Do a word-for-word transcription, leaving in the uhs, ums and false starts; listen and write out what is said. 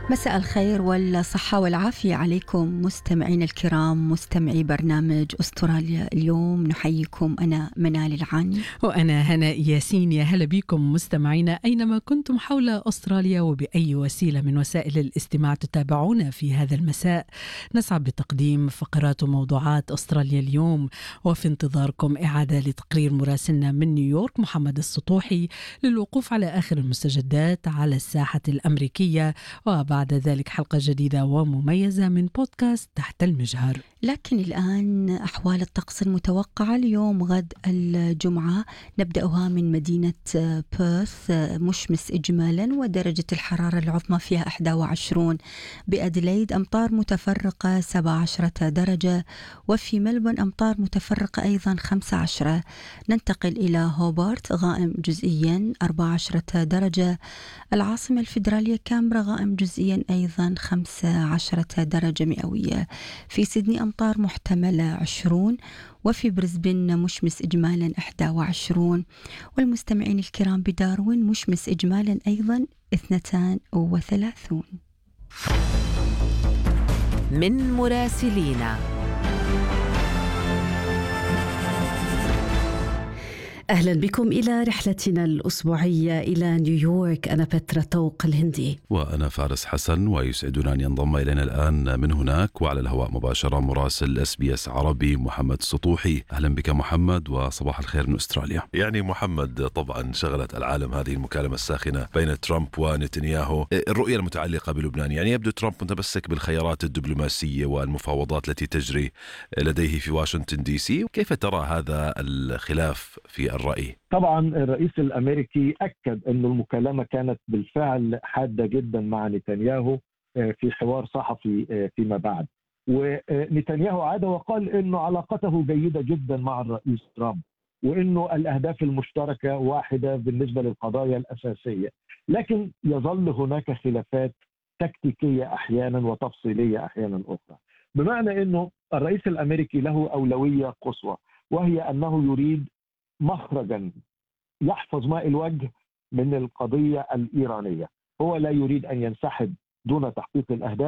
مساء الخير والصحة والعافية عليكم مستمعين الكرام، مستمعي برنامج أستراليا اليوم. نحييكم، أنا منال العاني وأنا هناء ياسين. يا هلا بكم مستمعينا أينما كنتم حول أستراليا وبأي وسيلة من وسائل الاستماع تتابعونا في هذا المساء. نسعى بتقديم فقرات وموضوعات أستراليا اليوم، وفي انتظاركم إعادة لتقرير مراسلنا من نيويورك محمد السطوحي للوقوف على آخر المستجدات على الساحة الأمريكية، وبعد بعد ذلك حلقة جديدة ومميزة من بودكاست تحت المجهر. لكن الآن أحوال الطقس المتوقعة اليوم غد الجمعة، نبدأها من مدينة بيرث مشمس إجمالا ودرجة الحرارة العظمى فيها إحدى وعشرين، بأديلايد أمطار متفرقة سبعة عشرة درجة، وفي ملبون أمطار متفرقة أيضا خمسة عشر. ننتقل إلى هوبارت غائم جزئيا أربعة عشرة درجة، العاصمة الفيدرالية كامبرا غائم جزئيا أيضا خمسة عشرة درجة مئوية، في سيدني أمطار محتملة عشرون، وفي بريسبن مشمس إجمالا إحدى وعشرون، والمستمعين الكرام بداروين مشمس إجمالا أيضا اثنتان وثلاثون. من مراسلينا. أهلا بكم إلى رحلتنا الأسبوعية إلى نيويورك. أنا بترا طوق الهندي وأنا فارس حسن، ويسعدنا أن ينضم إلينا الآن من هناك وعلى الهواء مباشرة مراسل اس بي اس عربي محمد السطوحي. أهلا بك محمد، وصباح الخير من أستراليا. يعني محمد، طبعا شغلت العالم هذه المكالمة الساخنة بين ترامب ونتنياهو، الرؤية المتعلقة بلبنان. يعني يبدو ترامب متمسك بالخيارات الدبلوماسية والمفاوضات التي تجري لديه في واشنطن دي سي. كيف ترى هذا الخلاف في الرأي؟ طبعا الرئيس الأمريكي أكد أن المكالمة كانت بالفعل حادة جدا مع نتنياهو في حوار صحفي فيما بعد، ونتنياهو عاد وقال أنه علاقته جيدة جدا مع الرئيس ترامب، وأنه الأهداف المشتركة واحدة بالنسبة للقضايا الأساسية، لكن يظل هناك خلافات تكتيكية أحيانا وتفصيلية أحيانا أخرى، بمعنى أنه الرئيس الأمريكي له أولوية قصوى، وهي أنه يريد مخرجا يحفظ ماء الوجه من القضية الإيرانية. هو لا يريد أن ينسحب دون تحقيق الأهداف